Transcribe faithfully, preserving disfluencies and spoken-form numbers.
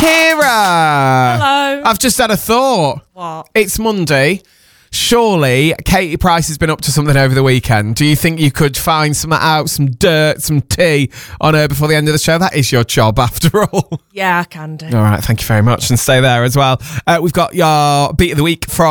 Kira. Hello. I've just had a thought. What? It's Monday. Surely Katie Price has been up to something over the weekend. Do you think you could find some out, some dirt, some tea on her before the end of the show? That is your job, after all. Yeah, I can do. All right, thank you very much. And stay there as well. Uh, we've got your Beat of the Week from